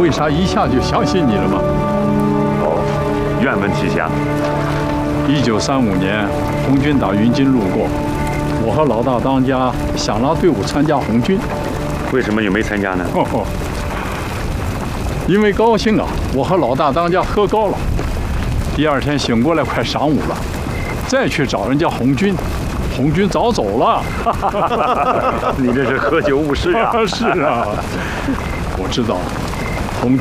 为啥一下就相信你了吗？ 哦，愿闻其详。 1935年，红军打云津路过，我和老大当家想拉队伍参加红军。 为什么你没参加呢？ 因为高兴啊，我和老大当家喝高了。第二天醒过来快晌午了，再去找人家红军，红军早走了。 你这是喝酒误事啊！ 是啊，我知道